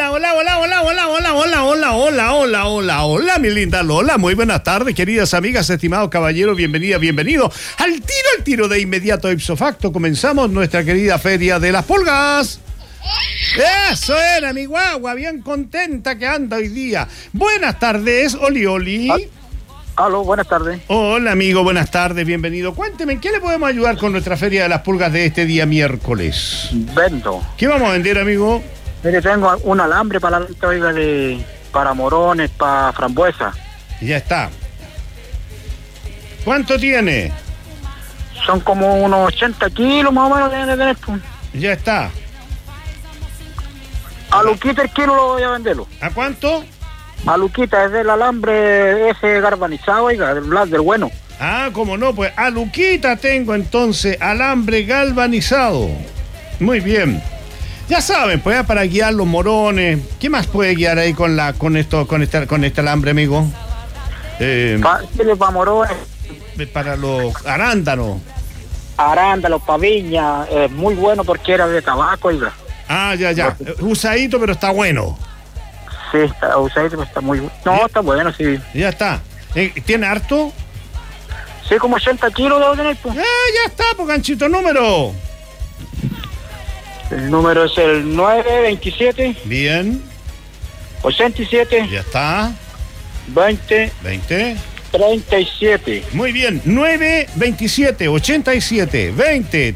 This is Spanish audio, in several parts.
hola, hola, hola, hola, hola, hola, hola, hola, hola, hola, hola, hola, mi linda Lola. Muy buenas tardes, queridas amigas, estimados caballeros, bienvenido. Al tiro de inmediato, ipso facto, comenzamos nuestra querida Feria de las Pulgas. Eso era, mi guagua, bien contenta que anda hoy día. Buenas tardes, Oli. Aló, buenas tardes. Hola, amigo, buenas tardes, bienvenido. Cuénteme, ¿en qué le podemos ayudar con nuestra Feria de las Pulgas de este día miércoles? Vendo. ¿Qué vamos a vender, amigo? Mire, tengo un alambre para la venta, oiga, para morones, para frambuesa. Ya está. ¿Cuánto tiene? Son como unos 80 kilos más o menos de tener. Ya está. A Luquita el kilo lo voy a venderlo. ¿A cuánto? A Luquita es del alambre ese galvanizado, oiga, del bueno. Ah, cómo no, pues a Luquita tengo entonces alambre galvanizado. Muy bien. Ya saben, pues para guiar los morones. ¿Qué más puede guiar ahí con este alambre, amigo? Para morones. Para los arándanos. Arándanos, paviña, es muy bueno porque era de tabaco, oiga. Ah, ya. Usadito, pero está bueno. Sí, está usadito, pero está muy bueno. No, está bueno, sí. Ya está. ¿Tiene harto? Sí, como 80 kilos debo tener, pues. Ya está, pues, ganchito, número. El número es el 927. Bien. 87. Ya está. 20. 37. Muy bien. 9, 27, 87, 20,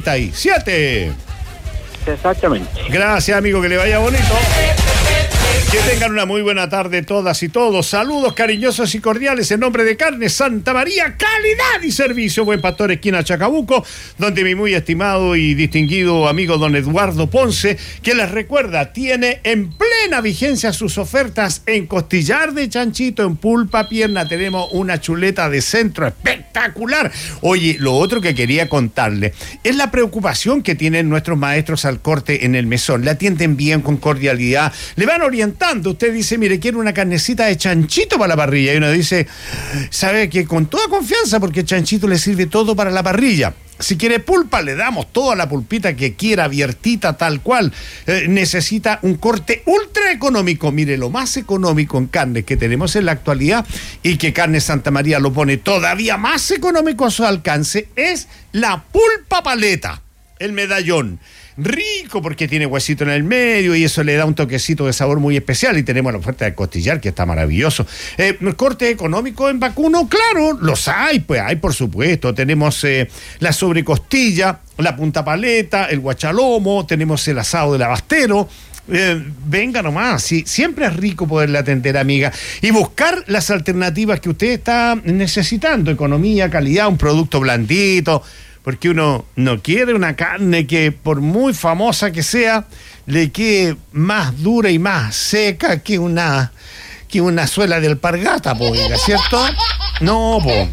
37. Exactamente. Gracias, amigo, que le vaya bonito. Que tengan una muy buena tarde todas y todos. Saludos cariñosos y cordiales en nombre de Carnes Santa María, calidad y servicio. Buen Pastor, esquina Chacabuco, donde mi muy estimado y distinguido amigo don Eduardo Ponce, que les recuerda, tiene en plena vigencia sus ofertas en costillar de chanchito, en pulpa pierna. Tenemos una chuleta de centro espectacular. Oye, lo otro que quería contarle es la preocupación que tienen nuestros maestros al corte en el mesón. Le atienden bien, con cordialidad, le van orientando. Usted dice, mire, quiero una carnecita de chanchito para la parrilla. Y uno dice, sabe que con toda confianza, porque el chanchito le sirve todo para la parrilla. Si quiere pulpa, le damos toda la pulpita que quiera, abiertita, tal cual. Necesita un corte ultra económico. Mire, lo más económico en carne que tenemos en la actualidad, y que Carne Santa María lo pone todavía más económico a su alcance, es la pulpa paleta, el medallón. Rico porque tiene huesito en el medio y eso le da un toquecito de sabor muy especial. Y tenemos la oferta de costillar, que está maravilloso. ¿Corte económico en vacuno? Claro, los hay, pues hay, por supuesto. Tenemos la sobrecostilla, la punta paleta, el guachalomo, tenemos el asado del abastero. Venga nomás, sí, siempre es rico poderle atender, amiga, y buscar las alternativas que usted está necesitando. Economía, calidad, un producto blandito, porque uno no quiere una carne que, por muy famosa que sea, le quede más dura y más seca que una suela de alpargata, ¿cierto? No, po.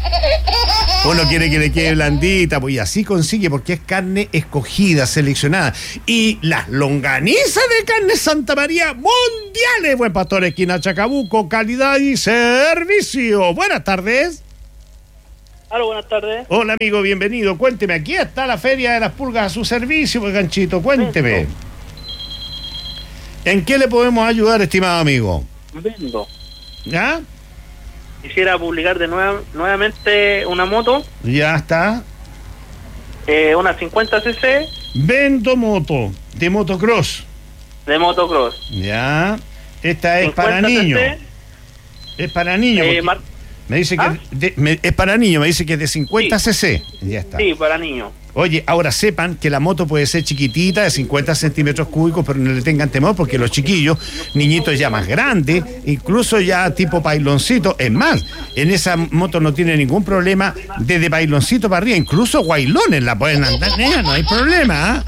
Uno quiere que le quede blandita, pues, y así consigue, porque es carne escogida, seleccionada. Y las longanizas de Carne Santa María, mundiales. Buen Pastor, esquina Chacabuco, calidad y servicio. Buenas tardes. Hola, buenas tardes. Hola, amigo, bienvenido. Cuénteme, aquí está la Feria de las Pulgas a su servicio, pues, ganchito, cuénteme. ¿En qué le podemos ayudar, estimado amigo? Vendo. ¿Ya? Quisiera publicar nuevamente una moto. Ya está. Una 50cc. Vendo moto, de motocross. De motocross. Ya. Esta es para niños. Es para niños. Me dice que es para niños, me dice que es de 50 cc. Ya está. Sí, para niños. Oye, ahora sepan que la moto puede ser chiquitita, de 50 centímetros cúbicos, pero no le tengan temor, porque los chiquillos, niñitos ya más grandes, incluso ya tipo pailoncito, es más, en esa moto no tiene ningún problema desde pailoncito para arriba, incluso guailones la pueden andar, no hay problema.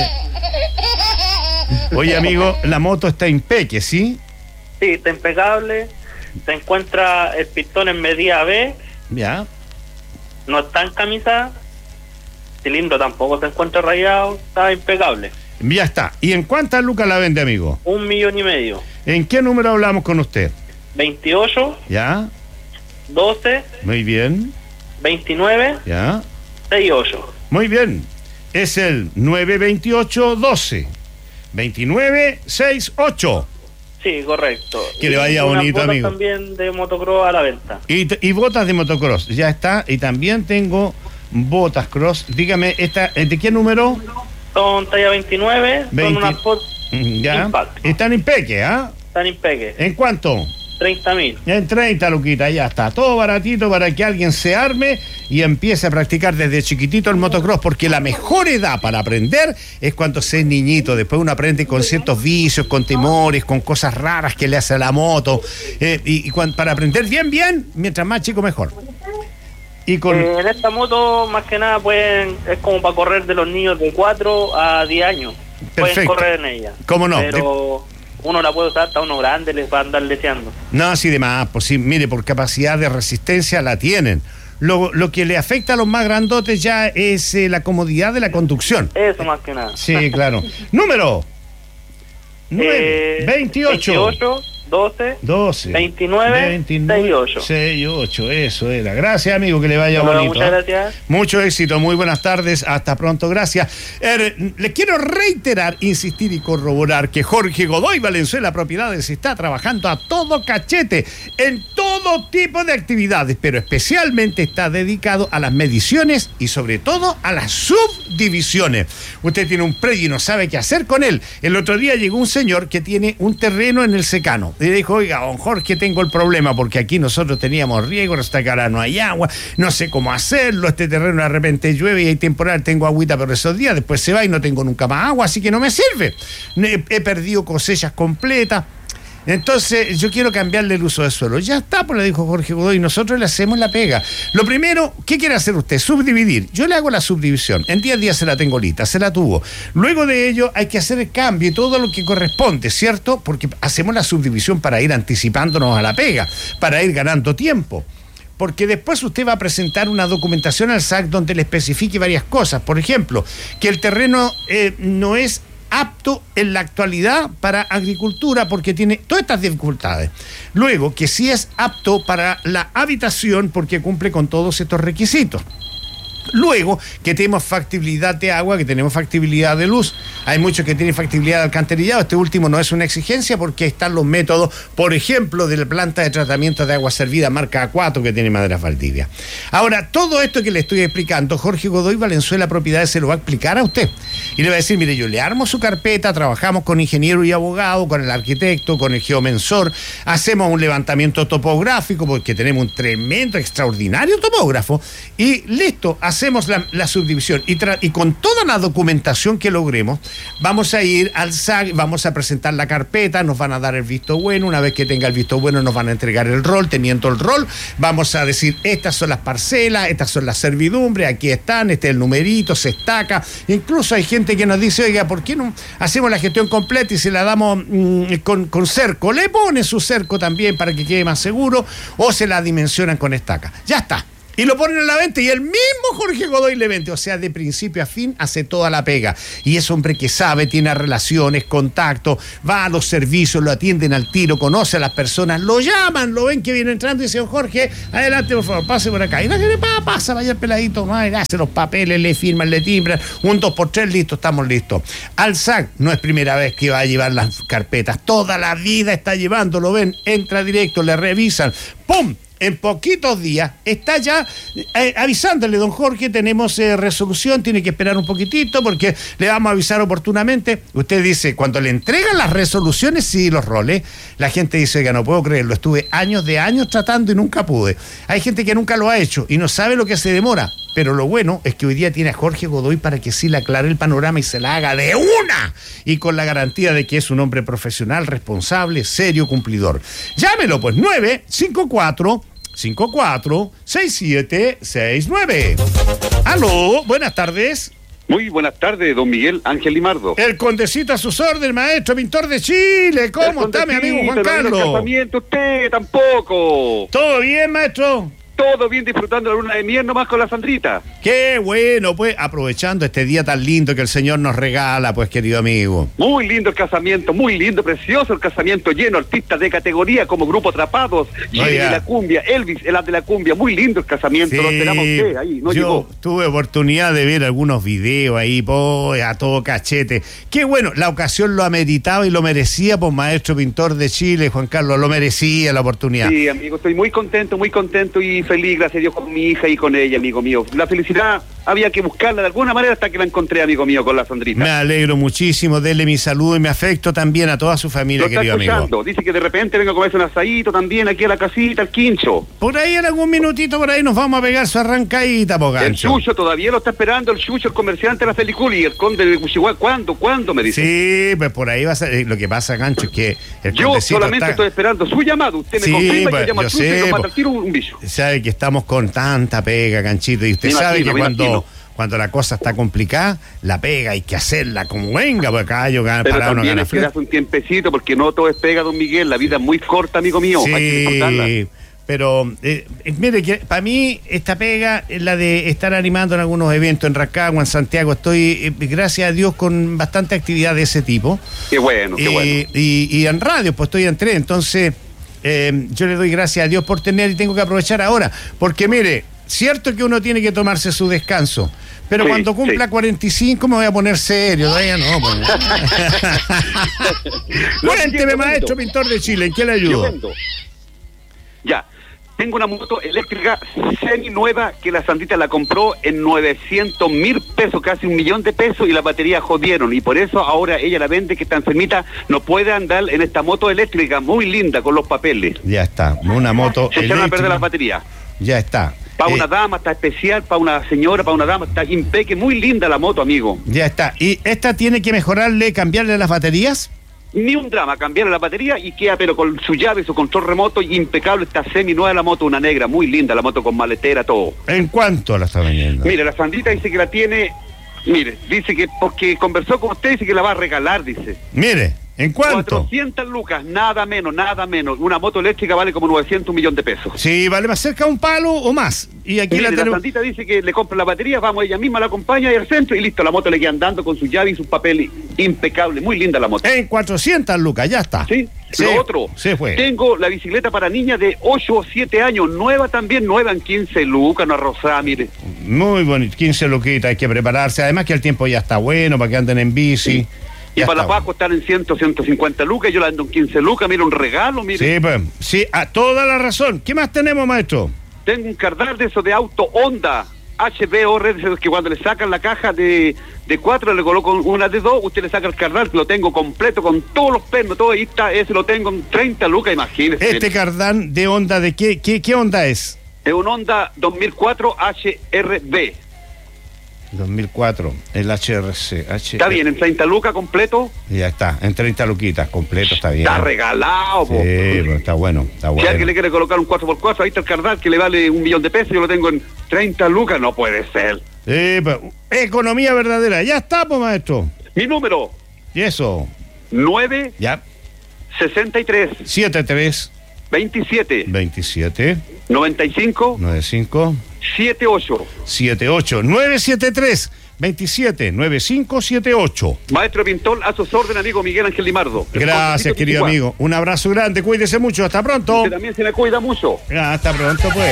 Oye, amigo, la moto está impeque, ¿sí? Sí, está impecable. Se encuentra el pistón en medida B. Ya. No está en camisa. Cilindro tampoco se encuentra rayado. Está impecable. Ya está. ¿Y en cuántas lucas la vende, amigo? 1,5 millones. ¿En qué número hablamos con usted? 28. Ya. 12. Muy bien. 29. Ya. 68. Muy bien. Es el 928-12 2968. Sí, correcto. Que le vaya bonito, botas amigo. También de motocross a la venta. Y botas de motocross, ya está. Y también tengo botas cross. Dígame, ¿de qué número? Son talla 29, 20. son unas Ya. Impact. Están en peque, ¿ah? Están impeque. ¿En cuánto? 30.000. En 30, Luquita, ya está. Todo baratito para que alguien se arme y empiece a practicar desde chiquitito el motocross, porque la mejor edad para aprender es cuando se es niñito. Después uno aprende con ciertos vicios, con temores, con cosas raras que le hace a la moto. Para aprender bien, mientras más chico mejor. Y con... En esta moto, más que nada, es como para correr de los niños de 4 a 10 años. Perfecto. Pueden correr en ella. ¿Cómo no? Pero uno la puede usar hasta uno grande, les va a andar leseando. No, sí, de más. Pues sí, mire, por capacidad de resistencia la tienen. Lo que le afecta a los más grandotes ya es la comodidad de la conducción. Eso más que nada. Sí, claro. Número 28 12 29 68. 68, eso era. Gracias, amigo, que le vaya bonito. Muchas gracias. Mucho éxito, muy buenas tardes, hasta pronto, gracias. Les quiero reiterar, insistir y corroborar que Jorge Godoy Valenzuela Propiedades está trabajando a todo cachete en todo tipo de actividades, pero especialmente está dedicado a las mediciones y sobre todo a las subdivisiones. Usted tiene un predio y no sabe qué hacer con él. El otro día llegó un señor que tiene un terreno en el secano. Y dijo, oiga, don Jorge, tengo el problema porque aquí nosotros teníamos riego, hasta que ahora no hay agua, no sé cómo hacerlo, este terreno de repente llueve y hay temporal, tengo agüita pero esos días, después se va y no tengo nunca más agua, así que no me sirve. He perdido cosechas completas. Entonces yo quiero cambiarle el uso del suelo. Ya está, pues le dijo Jorge Godoy, nosotros le hacemos la pega. Lo primero, ¿qué quiere hacer usted? Subdividir. Yo le hago la subdivisión. En 10 días se la tengo lista, se la tuvo. Luego de ello hay que hacer el cambio y todo lo que corresponde, ¿cierto? Porque hacemos la subdivisión para ir anticipándonos a la pega, para ir ganando tiempo. Porque después usted va a presentar una documentación al SAC donde le especifique varias cosas. Por ejemplo, que el terreno no es apto en la actualidad para agricultura porque tiene todas estas dificultades. Luego, que sí es apto para la habitación porque cumple con todos estos requisitos. Luego, que tenemos factibilidad de agua, que tenemos factibilidad de luz. Hay muchos que tienen factibilidad de alcantarillado. Este último no es una exigencia porque están los métodos, por ejemplo, de la planta de tratamiento de agua servida marca A4 que tiene Maderas Valdivia. Ahora, todo esto que le estoy explicando, Jorge Godoy Valenzuela Propiedades se lo va a explicar a usted. Y le va a decir, mire, yo le armo su carpeta, trabajamos con ingeniero y abogado, con el arquitecto, con el geomensor, hacemos un levantamiento topográfico porque tenemos un tremendo, extraordinario topógrafo y listo, hacemos la subdivisión y con toda la documentación que logremos vamos a ir al SAC, vamos a presentar la carpeta, nos van a dar el visto bueno, una vez que tenga el visto bueno nos van a entregar el rol, teniendo el rol vamos a decir, estas son las parcelas, estas son las servidumbres, aquí están, este es el numerito, se estaca, incluso hay gente que nos dice, oiga, ¿por qué no hacemos la gestión completa y se la damos con cerco? Le ponen su cerco también para que quede más seguro o se la dimensionan con estaca, ya está. Y lo ponen a la venta y el mismo Jorge Godoy le vende. O sea, de principio a fin hace toda la pega. Y es hombre que sabe, tiene relaciones, contacto, va a los servicios, lo atienden al tiro, conoce a las personas, lo llaman, lo ven que viene entrando y dice, Jorge, adelante, por favor, pase por acá. Y la gente pasa, vaya el peladito, no, hace los papeles, le firman, le timbran, un 2x3, listo, estamos listos. Al SAC no es primera vez que va a llevar las carpetas, toda la vida está llevando, lo ven, entra directo, le revisan, ¡pum! En poquitos días está ya avisándole, don Jorge, tenemos resolución, tiene que esperar un poquitito porque le vamos a avisar oportunamente. Usted dice, cuando le entregan las resoluciones y los roles, la gente dice, oiga, no puedo creerlo, estuve años tratando y nunca pude. Hay gente que nunca lo ha hecho y no sabe lo que se demora. Pero lo bueno es que hoy día tiene a Jorge Godoy para que sí le aclare el panorama y se la haga de una. Y con la garantía de que es un hombre profesional, responsable, serio, cumplidor. Llámelo pues, 954-6769. Aló, buenas tardes. Muy buenas tardes, don Miguel Ángel Limardo. El condecito a sus órdenes, maestro, pintor de Chile. ¿Cómo está mi amigo Juan Carlos? Usted tampoco. ¿Todo bien, maestro? todo bien, disfrutando la luna de miel nomás con la Sandrita. Qué bueno, pues, aprovechando este día tan lindo que el Señor nos regala, pues, querido amigo. Muy lindo el casamiento, muy lindo, precioso el casamiento, lleno de artistas de categoría como Grupo Atrapados, Chile de la Cumbia, Elvis, el as de la cumbia, muy lindo el casamiento, Sí, lo esperamos usted ahí, no yo llegó. tuve oportunidad de ver algunos videos ahí, pues, a todo cachete. Qué bueno, la ocasión lo ameritaba y lo merecía, pues, maestro pintor de Chile, Juan Carlos, lo merecía la oportunidad. Sí, amigo, estoy muy contento y feliz, gracias a Dios, con mi hija y con ella, amigo mío. La felicidad había que buscarla de alguna manera hasta que la encontré, amigo mío, con la Sandrita. Me alegro muchísimo, dele mi saludo y mi afecto también a toda su familia, Lo está querido escuchando, amigo. dice que de repente venga a comerse un asadito también aquí a la casita, al Quincho. Por ahí en algún minutito, por ahí nos vamos a pegar su arrancadita, po, El gancho. Chucho todavía lo está esperando, el Chucho, el comerciante de la película, y el conde de Cuchiguá, ¿cuándo? Me dice. Sí, pues por ahí va a ser. Lo que pasa, gancho, es que el Yo Condecito solamente está... estoy esperando su llamado, usted me Sí, confirma pues, y yo llamo al yo Chucho y sé, lo mata pues. al tiro un bicho. Sabe que estamos con tanta pega, ganchito, y usted Me sabe imagino, que me imagino. cuando la cosa está complicada, la pega hay que hacerla como venga, porque acá yo gano Pero para uno también gana hay que darse un tiempecito, porque no todo es pega, don Miguel, la vida es muy corta, amigo mío, hay que disfrutarla. Sí, pero mire que para mí esta pega es la de estar animando en algunos eventos en Rancagua, en Santiago. Estoy, gracias a Dios, con bastante actividad de ese tipo. Qué bueno, qué bueno. Y en radio, pues estoy en tren, entonces yo le doy gracias a Dios por tener y tengo que aprovechar ahora, porque mire, cierto que uno tiene que tomarse su descanso, pero Sí, cuando cumpla sí. 45 me voy a poner serio, todavía no. Pues. Cuénteme, maestro pintor de Chile, ¿en qué le Yo ayudo? vendo. Ya, tengo una moto eléctrica semi nueva que la Sandita la compró en 900.000 pesos, casi 1.000.000 de pesos, y la batería jodieron, y por eso ahora ella la vende, que está enfermita, no puede andar en esta moto eléctrica muy linda con los papeles. Ya está, una moto Se echaron a perder eléctrica. las baterías. Ya está. Para una dama está especial, para una señora, para una dama está impeque, muy linda la moto, amigo. Ya está. ¿Y esta tiene que mejorarle, cambiarle las baterías? Ni un drama, cambiarle la batería y queda, pero con su llave, su control remoto, impecable, está semi nueva la moto, una negra, muy linda la moto con maletera, todo. ¿En cuánto la está vendiendo? Mire, la Sandrita dice que la tiene, mire, dice que porque conversó con usted, dice que la va a regalar, dice. Mire, ¿en cuánto? 400 lucas, nada menos, nada menos. Una moto eléctrica vale como 900 millones de pesos. Sí, vale más cerca de un palo o más. Y aquí Mire, la la tenemos. Sandita dice que le compra la batería, vamos, ella misma la acompaña y al centro y listo, la moto le queda andando con su llave y sus papeles, impecable, muy linda la moto. En 400 lucas, ya está. Sí, Sí, lo otro, se fue. tengo la bicicleta para niñas de 8 o 7 años, nueva también, nueva en 15 lucas, no rosada, mire. Muy bonito, 15 luquitas, hay que prepararse. Además que el tiempo ya está bueno para que anden en bici. Y Ya para está la Pascua están en 100, 150 lucas, yo la ando en 15 lucas, mire, un regalo, mire. Sí, pues, sí, a toda la razón. ¿Qué más tenemos, maestro? Tengo un cardal de esos de auto Honda, HBO, que cuando le sacan la caja de 4, le coloco una de 2, usted le saca el cardal, lo tengo completo, con todos los pernos, todo ahí está, ese lo tengo en 30 lucas, imagínese. Este cardán de Honda, ¿de qué Honda es? Es un Honda 2004 HRB. 2004, el HRC. Está bien, en 30 lucas completo, Ya está, en 30 luquitas, completo, está bien. está regalado, Sí, po. pero está bueno, está Si bueno. alguien le quiere colocar un 4x4, ahí está el cardal que le vale 1.000.000 de pesos, yo lo tengo en 30 lucas, no puede ser. Sí, pero, economía verdadera, ya está, pues, maestro. Mi número, Y eso, 9 ya, 63 73 27 27 95 95 78. 78 973 27 95 78. Maestro pintor, a sus órdenes, amigo Miguel Ángel Limardo. Gracias, querido amigo. Un abrazo grande, cuídese mucho, hasta pronto. Usted también se me cuida mucho. Hasta pronto, pues.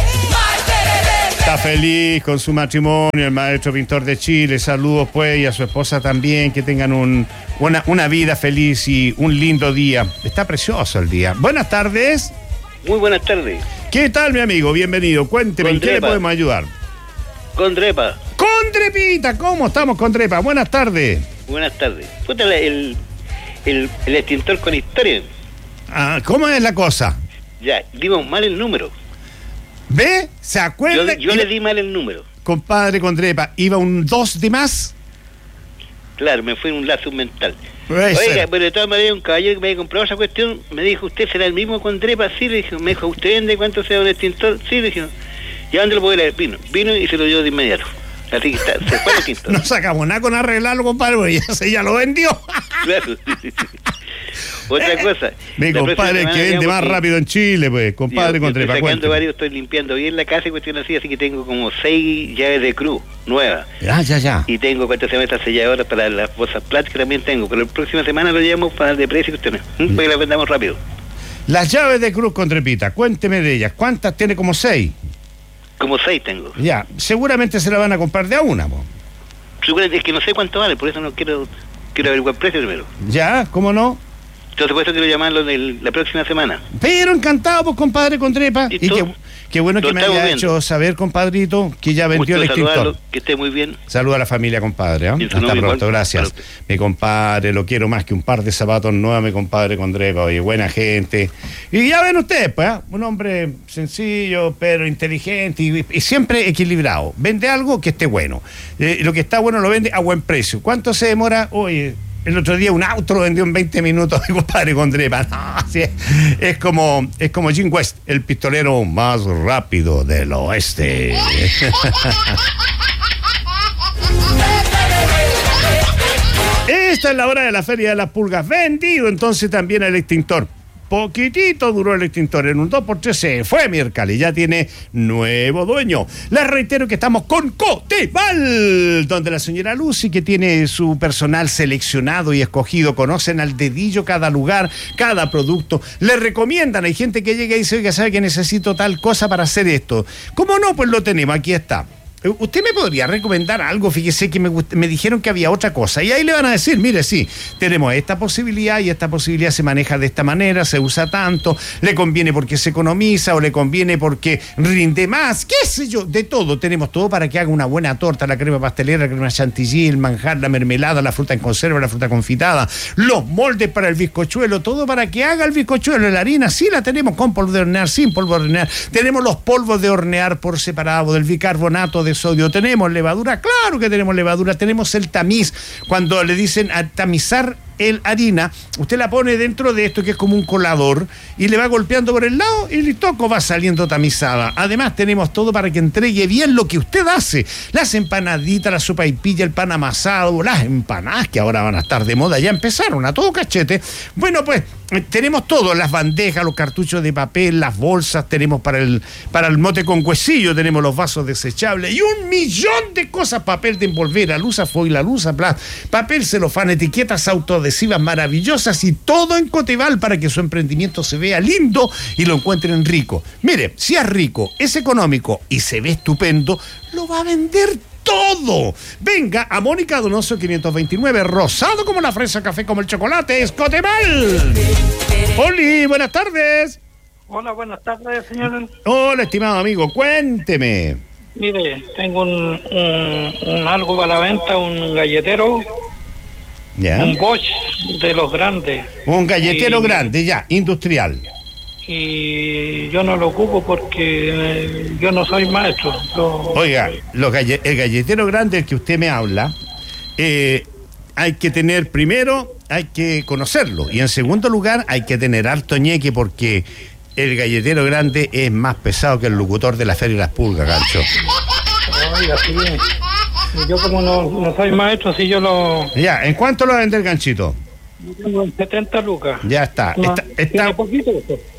Está feliz con su matrimonio, el maestro pintor de Chile. Saludos, pues, y a su esposa también. Que tengan una vida feliz y un lindo día. Está precioso el día. Buenas tardes. Muy buenas tardes. ¿Qué tal, mi amigo? Bienvenido. Cuénteme, ¿en qué le Condrepa. podemos ayudar? Condrepa, Condrepita, ¿cómo estamos, Condrepa? Buenas tardes. buenas tardes. Puta, el extintor con historia. Ah, ¿cómo es la cosa? Ya, dimos mal el número. ¿Ve? ¿Se acuerda? Yo le di mal el número. Compadre Condrepa, ¿iba un 2 de más? Claro, me fue un lazo mental. Puede Oiga, ser. pero de todas maneras, un caballero que me había comprado esa cuestión me dijo, ¿usted será el mismo Condrepa? Sí, le dije. Me dijo, ¿usted vende cuánto sea un extintor? Sí, le dije. ¿Y a dónde lo puedo leer? Vino y se lo dio de inmediato. Así que se fue el extintor. No sacamos nada con arreglarlo, compadre, porque ya lo vendió. Claro. Otra cosa. Mi la próxima compadre semana que vende llamo más porque rápido en Chile, pues, compadre yo Contrepa. estoy sacando cuénteme. varios, estoy limpiando bien la casa y cuestión así que tengo como 6 llaves de cruz nuevas. Ya. Y tengo, ¿cuántas se llama esta selladora para las bolsas plásticas? También tengo. Pero la próxima semana lo llamo para dar de precio y cuestiones. Para que las vendamos rápido. Las llaves de cruz Contrepita, cuénteme de ellas. ¿Cuántas tiene? Como 6. Como 6 tengo. Ya, seguramente se la van a comprar de a una, po. Es que no sé cuánto vale, por eso no quiero averiguar el precio primero. Ya, ¿cómo no? Entonces por eso quiero llamarlo la próxima semana. Pero encantado, pues, compadre Contrepa. ¿Y Y tú? qué bueno Lo que me estamos haya viendo. hecho saber, compadrito, que ya vendió Gusto el de saludarlo, extintor. que esté muy bien. Saluda a la familia, compadre. Y su Hasta nombre pronto, igual. gracias. Claro. Mi compadre, lo quiero más que un par de zapatos nuevos, mi compadre Contrepa. Oye, buena gente. Y ya ven ustedes, pues, un hombre sencillo, pero inteligente y siempre equilibrado. Vende algo que esté bueno. Lo que está bueno lo vende a buen precio. ¿Cuánto se demora? Oye, el otro día un auto lo vendió en 20 minutos, mi compadre Contrepa. No, sí, es como Jim West, el pistolero más rápido del oeste. Esta es la hora de la Feria de las Pulgas. Vendido entonces también el extintor. Poquitito duró el extintor, en un 2x3 se fue Mircali, ya tiene nuevo dueño. Les reitero que estamos con Coteval, donde la señora Lucy, que tiene su personal seleccionado y escogido, conocen al dedillo cada lugar, cada producto, le recomiendan, hay gente que llega y dice, oiga, sabe que necesito tal cosa para hacer esto. ¿Cómo no? Pues lo tenemos, aquí está. ¿Usted me podría recomendar algo? Fíjese que me dijeron que había otra cosa. Y ahí le van a decir, mire, sí, tenemos esta posibilidad y esta posibilidad se maneja de esta manera, se usa tanto, le conviene porque se economiza o le conviene porque rinde más, qué sé yo, de todo. Tenemos todo para que haga una buena torta, la crema pastelera, la crema chantilly, el manjar, la mermelada, la fruta en conserva, la fruta confitada, los moldes para el bizcochuelo, todo para que haga el bizcochuelo. La harina sí la tenemos con polvo de hornear, sin polvo de hornear. Tenemos los polvos de hornear por separado, del bicarbonato de sodio, tenemos levadura, claro que tenemos levadura, tenemos el tamiz, cuando le dicen a tamizar el harina, usted la pone dentro de esto que es como un colador y le va golpeando por el lado y listo, va saliendo tamizada. Además tenemos todo para que entregue bien lo que usted hace, las empanaditas, la sopaipilla, el pan amasado, las empanadas que ahora van a estar de moda, ya empezaron a todo cachete. Bueno, pues tenemos todo, las bandejas, los cartuchos de papel, las bolsas, tenemos para el mote con huesillo, tenemos los vasos desechables y 1.000.000 de cosas, papel de envolver, alusa foil, alusa plas, papel celofán, etiquetas autoadhesivas maravillosas y todo en Coteval para que su emprendimiento se vea lindo y lo encuentren rico. Mire, si es rico, es económico y se ve estupendo, lo va a vender todo. Venga a Mónica Donoso 529, rosado como la fresa, café como el chocolate, es Coteval. Oli, buenas tardes. Hola, buenas tardes, señor. Hola, estimado amigo, cuénteme. Mire, tengo un algo para la venta, un galletero, Ya. un Bosch de los grandes. Un galletero grande, ya, industrial. Y yo no lo ocupo porque yo no soy maestro. Oiga, el galletero grande del que usted me habla, hay que tener primero, hay que conocerlo. Y en segundo lugar, hay que tener harto ñeque porque el galletero grande es más pesado que el locutor de la Feria de las Pulgas, gancho. Oiga, sí. Yo como no soy maestro, si yo lo... Ya, ¿en cuánto lo va a vender, ganchito? Tengo en 70 lucas. Ya está. No, Está tiene poquito.